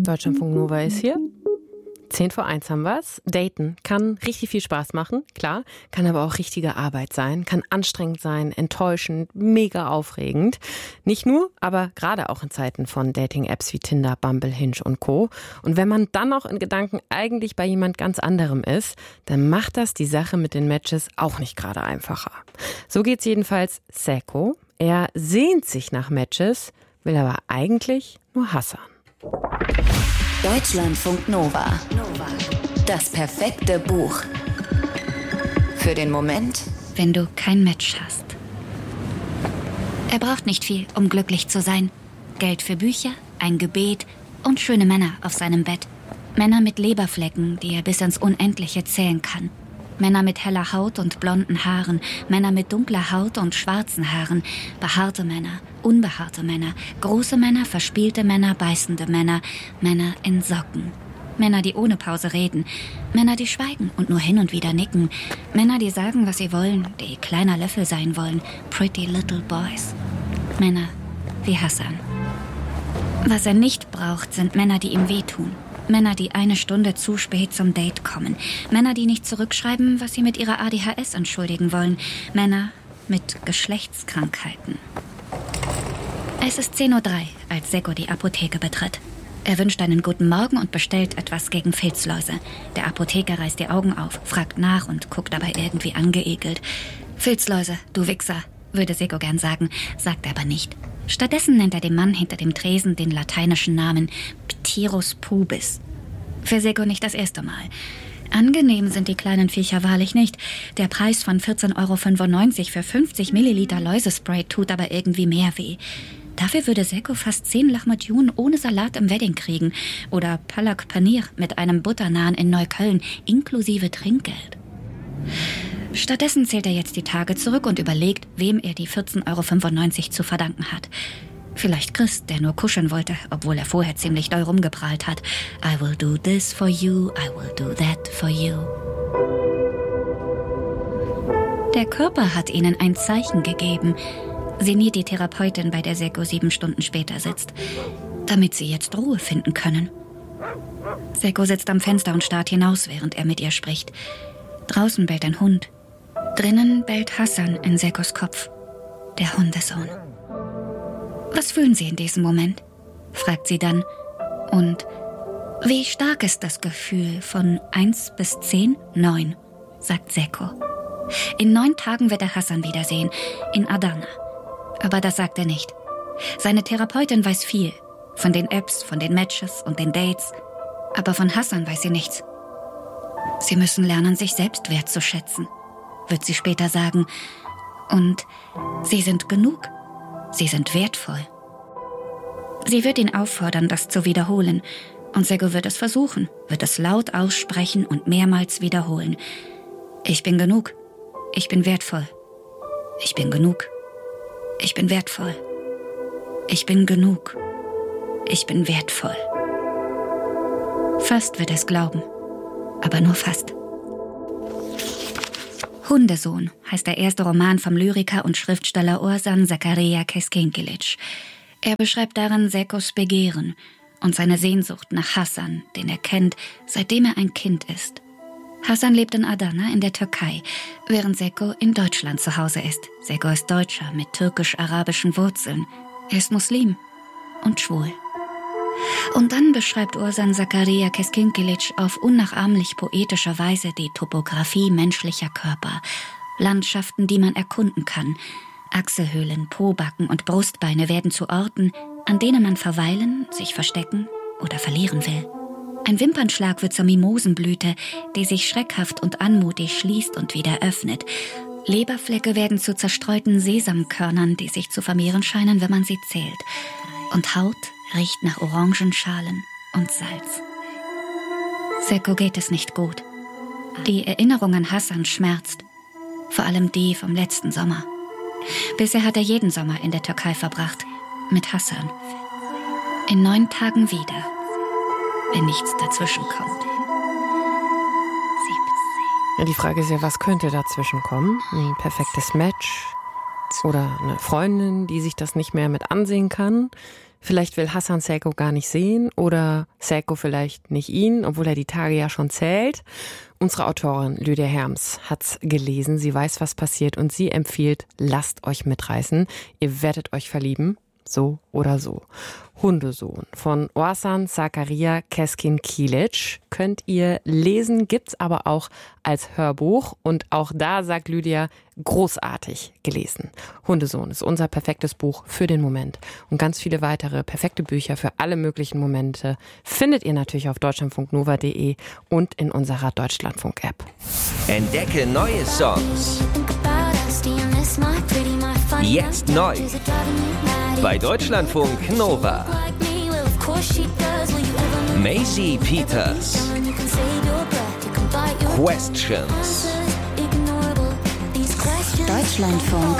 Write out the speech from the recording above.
Deutschlandfunk Nova ist hier. 10:01 haben wir's. Daten kann richtig viel Spaß machen, klar, kann aber auch richtige Arbeit sein, kann anstrengend sein, enttäuschend, mega aufregend. Nicht nur, aber gerade auch in Zeiten von Dating-Apps wie Tinder, Bumble, Hinge und Co. Und wenn man dann auch in Gedanken eigentlich bei jemand ganz anderem ist, dann macht das die Sache mit den Matches auch nicht gerade einfacher. So geht's jedenfalls Seko. Er sehnt sich nach Matches, will aber eigentlich nur Hassan. Deutschlandfunk Nova. Das perfekte Buch. Für den Moment, wenn du kein Match hast. Er braucht nicht viel, um glücklich zu sein. Geld für Bücher, ein Gebet und schöne Männer auf seinem Bett. Männer mit Leberflecken, die er bis ins Unendliche zählen kann. Männer mit heller Haut und blonden Haaren, Männer mit dunkler Haut und schwarzen Haaren, behaarte Männer, unbehaarte Männer, große Männer, verspielte Männer, beißende Männer, Männer in Socken. Männer, die ohne Pause reden, Männer, die schweigen und nur hin und wieder nicken, Männer, die sagen, was sie wollen, die kleiner Löffel sein wollen, pretty little boys. Männer wie Hassan. Was er nicht braucht, sind Männer, die ihm wehtun. Männer, die eine Stunde zu spät zum Date kommen. Männer, die nicht zurückschreiben, was sie mit ihrer ADHS entschuldigen wollen. Männer mit Geschlechtskrankheiten. Es ist 10:03 Uhr, als Seko die Apotheke betritt. Er wünscht einen guten Morgen und bestellt etwas gegen Filzläuse. Der Apotheker reißt die Augen auf, fragt nach und guckt dabei irgendwie angeekelt. Filzläuse, du Wichser, würde Seko gern sagen, sagt er aber nicht. Stattdessen nennt er dem Mann hinter dem Tresen den lateinischen Namen Pterus pubis. Für Seko nicht das erste Mal. Angenehm sind die kleinen Viecher wahrlich nicht. Der Preis von 14,95 € für 50 Milliliter Läusespray tut aber irgendwie mehr weh. Dafür würde Seko fast 10 Lahmacun ohne Salat im Wedding kriegen. Oder Palak Paneer mit einem Butternaan in Neukölln, inklusive Trinkgeld. Stattdessen zählt er jetzt die Tage zurück und überlegt, wem er die 14,95 € zu verdanken hat. Vielleicht Chris, der nur kuscheln wollte, obwohl er vorher ziemlich doll rumgeprahlt hat. I will do this for you, I will do that for you. Der Körper hat ihnen ein Zeichen gegeben, sinniert die Therapeutin, bei der Seko 7 Stunden später sitzt, damit sie jetzt Ruhe finden können. Seko sitzt am Fenster und starrt hinaus, während er mit ihr spricht. Draußen bellt ein Hund. Drinnen bellt Hassan in Sekos Kopf, der Hundesohn. Was fühlen Sie in diesem Moment? Fragt sie dann. Und wie stark ist das Gefühl von 1 bis 10? 9, sagt Seko. In 9 Tagen wird er Hassan wiedersehen, in Adana. Aber das sagt er nicht. Seine Therapeutin weiß viel. Von den Apps, von den Matches und den Dates. Aber von Hassan weiß sie nichts. Sie müssen lernen, sich selbst wertzuschätzen, wird sie später sagen. Und sie sind genug. Sie sind wertvoll. Sie wird ihn auffordern, das zu wiederholen. Und Seko wird es versuchen, wird es laut aussprechen und mehrmals wiederholen. Ich bin genug. Ich bin wertvoll. Ich bin genug. Ich bin wertvoll. Ich bin genug. Ich bin wertvoll. Fast wird es glauben. Aber nur fast. Hundesohn heißt der erste Roman vom Lyriker und Schriftsteller Orsan Zakaria Keskinkilic. Er beschreibt darin Sekos Begehren und seine Sehnsucht nach Hassan, den er kennt, seitdem er ein Kind ist. Hassan lebt in Adana in der Türkei, während Seko in Deutschland zu Hause ist. Seko ist Deutscher mit türkisch-arabischen Wurzeln. Er ist Muslim und schwul. Und dann beschreibt Orsan Zakaria Keskinkilic auf unnachahmlich poetische Weise die Topographie menschlicher Körper. Landschaften, die man erkunden kann. Achselhöhlen, Pobacken und Brustbeine werden zu Orten, an denen man verweilen, sich verstecken oder verlieren will. Ein Wimpernschlag wird zur Mimosenblüte, die sich schreckhaft und anmutig schließt und wieder öffnet. Leberflecke werden zu zerstreuten Sesamkörnern, die sich zu vermehren scheinen, wenn man sie zählt. Und Haut riecht nach Orangenschalen und Salz. Seko geht es nicht gut. Die Erinnerung an Hassan schmerzt. Vor allem die vom letzten Sommer. Bisher hat er jeden Sommer in der Türkei verbracht. Mit Hassan. In 9 Tagen wieder. Wenn nichts dazwischen kommt. Ja, die Frage ist ja, was könnte dazwischen kommen? Ein perfektes Match? Oder eine Freundin, die sich das nicht mehr mit ansehen kann? Vielleicht will Hassan Serko gar nicht sehen oder Serko vielleicht nicht ihn, obwohl er die Tage ja schon zählt. Unsere Autorin Lydia Herms hat's gelesen, sie weiß, was passiert und sie empfiehlt, lasst euch mitreißen, ihr werdet euch verlieben, so oder so. Hundesohn von Orsan Zakaria Keskin-Kilic könnt ihr lesen, gibt's aber auch als Hörbuch und auch da, sagt Lydia, großartig gelesen. Hundesohn ist unser perfektes Buch für den Moment und ganz viele weitere perfekte Bücher für alle möglichen Momente findet ihr natürlich auf deutschlandfunknova.de und in unserer Deutschlandfunk-App. Entdecke neue Songs. Jetzt neu. Bei Deutschlandfunk Nova. Maisie Peters. Questions. Deutschlandfunk